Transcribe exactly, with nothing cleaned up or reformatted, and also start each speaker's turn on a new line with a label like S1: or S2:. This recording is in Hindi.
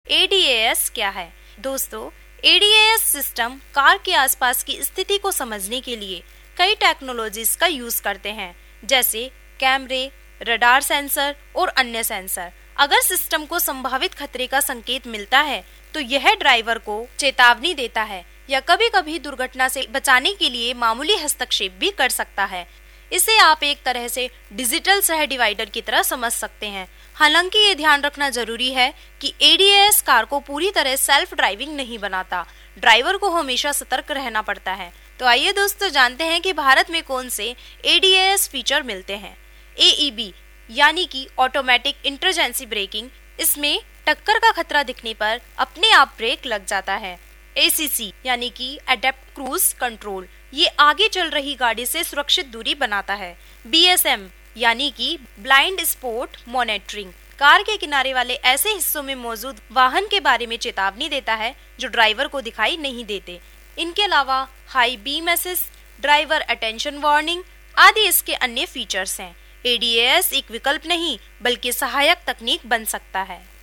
S1: ए डी ए एस क्या है? दोस्तों, A D A S system car के आसपास की स्थिति को समझने के लिए कई टेक्नोलॉजीज का यूज करते हैं, जैसे कैमरे, रडार सेंसर और अन्य सेंसर। अगर सिस्टम को संभावित खतरे का संकेत मिलता है तो यह ड्राइवर को चेतावनी देता है या कभी कभी दुर्घटना से बचाने के लिए मामूली हस्तक्षेप भी कर सकता है। इसे आप एक तरह से डिजिटल सह डिवाइडर की तरह समझ सकते हैं। हालांकि ये ध्यान रखना जरूरी है कि A D A S car को पूरी तरह सेल्फ ड्राइविंग नहीं बनाता। ड्राइवर को हमेशा सतर्क रहना पड़ता है। तो आइए दोस्तों, जानते हैं कि भारत में कौन से A D A S feature मिलते हैं। ए ई बी यानी कि ऑटोमेटिक इंटरजेंसी ब्रेकिंग, इसमें टक्कर का खतरा दिखने पर अपने आप ब्रेक लग जाता है। ए सी सी यानी कि एडेप्ट क्रूज कंट्रोल, ये आगे चल रही गाड़ी से सुरक्षित दूरी बनाता है। बी एस एम यानी कि ब्लाइंड स्पॉट मॉनिटरिंग, कार के किनारे वाले ऐसे हिस्सों में मौजूद वाहन के बारे में चेतावनी देता है जो ड्राइवर को दिखाई नहीं देते। इनके अलावा high beam assist, driver attention warning आदि इसके अन्य फीचर्स हैं। ए डी ए एस एक विकल्प नहीं बल्कि सहायक तकनीक बन सकता है।